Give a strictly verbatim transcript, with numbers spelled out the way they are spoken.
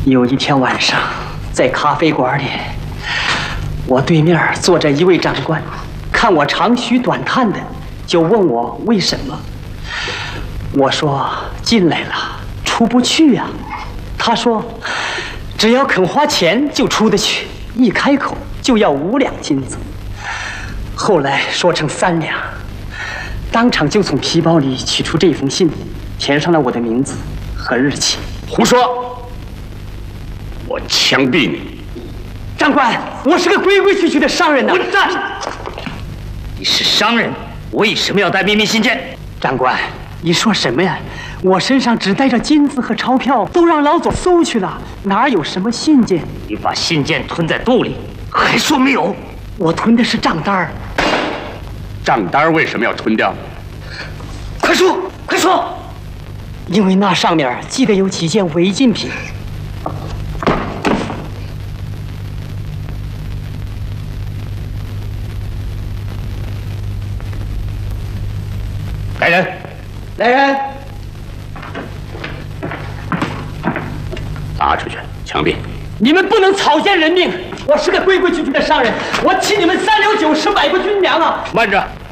有一天晚上，在咖啡馆里，我对面坐着一位长官，看我长吁短叹的，就问我为什么。我说进来了，出不去呀、啊。他说，只要肯花钱就出得去，一开口就要五两金子。后来说成三两，当场就从皮包里取出这封信，填上了我的名字和日期。 胡说！我枪毙你！ 长官，我是个规规矩矩的商人呐、啊。 混蛋！你是商人，为什么要带秘密信件？ 长官，你说什么呀？我身上只带着金子和钞票，都让老总搜去了，哪有什么信件？ 你把信件吞在肚里，还说没有？ 我吞的是账单儿。 账单为什么要吞掉？ 快说，快说！ 因为那上面记得有几件违禁品。 来人！ 来人！ 拉出去，枪毙！ 你们不能草菅人命！我是个规规矩矩的商人，我请你们三六九十买过军粮啊！ 慢着！